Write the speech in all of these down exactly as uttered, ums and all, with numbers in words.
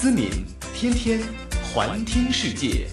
思敏，天天环听世界。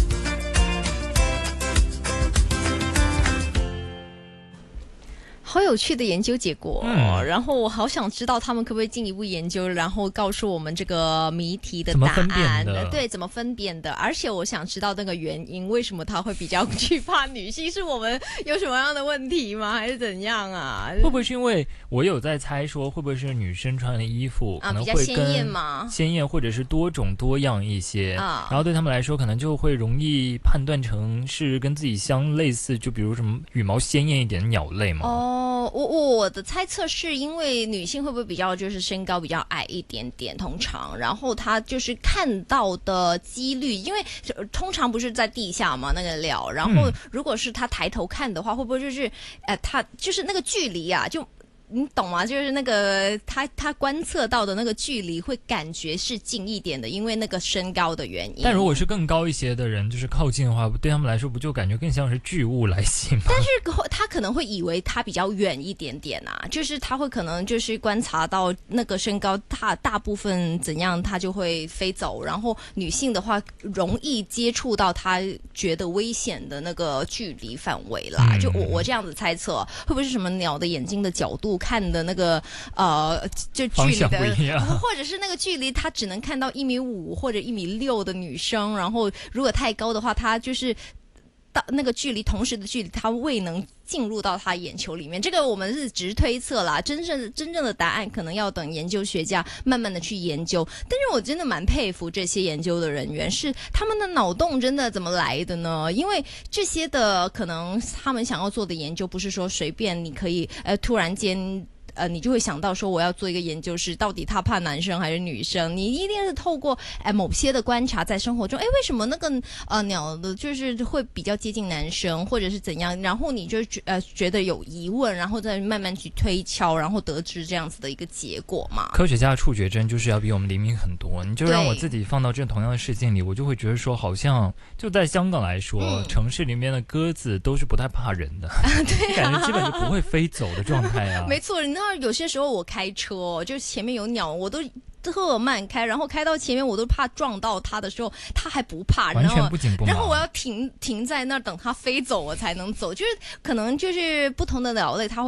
好有趣的研究结果、 嗯、 然后我好想知道他们可不可以进一步研究，然后告诉我们这个谜题的答案， 怎么分辨的？ 对，怎么分辨的？而且我想知道那个原因，为什么他会比较惧怕女性？是我们有什么样的问题吗？还是怎样啊？ 会不会是因为我有在猜说，会不会是女生穿的衣服可能会比较鲜艳吗？ 鲜艳或者是多种多样一些、 啊、 然后对他们来说可能就会容易判断成是跟自己相类似，就比如什么羽毛鲜艳一点的鸟类嘛。 哦。哦，我我的猜测是因为女性会不会比较就是身高比较矮一点点，通常，然后她就是看到的几率，因为通常不是在地下嘛那个料，然后如果是她抬头看的话，会不会就是呃，她就是那个距离啊，就。你懂吗？就是那个他他观测到的那个距离会感觉是近一点的，因为那个身高的原因。 但如果是更高一些的人，就是靠近的话，对他们来说不就感觉更像是巨物来袭吗？ 但是他可能会以为他比较远一点点啊，就是他会可能就是观察到那个身高，他大部分怎样，他就会飞走。然后女性的话，容易接触到他觉得危险的那个距离范围啦。嗯、就我我这样子猜测，会不会是什么鸟的眼睛的角度？看的那个呃，就距离的，或者是那个距离，他只能看到一米五或者一米六的女生，然后如果太高的话，他就是到那个距离，同时的距离，他未能进入到他眼球里面。这个我们是只推测啦，真正真正的答案可能要等研究学家慢慢的去研究。但是我真的蛮佩服这些研究的人员，是他们的脑洞真的怎么来的呢？因为这些的可能他们想要做的研究，不是说随便你可以呃突然间。呃，你就会想到说，我要做一个研究是到底他怕男生还是女生？你一定是透过哎某些的观察，在生活中，哎，为什么那个呃鸟的就是会比较接近男生，或者是怎样？然后你就呃觉得有疑问，然后再慢慢去推敲，然后得知这样子的一个结果嘛。 科学家的触觉真就是要比我们灵敏很多。你就让我自己放到这同样的事件里，我就会觉得说，好像就在香港来说，嗯、城市里面的鸽子都是不太怕人的， 啊对啊、 感觉基本就不会飞走的状态啊。 没错，你知道。有些时候我开车、哦，就是前面有鸟，我都特慢开，然后开到前面我都怕撞到它的时候，它还不怕， 完全不紧不慢。 然后我要停停在那儿等它飞走，我才能走。就是可能就是不同的鸟类，它会。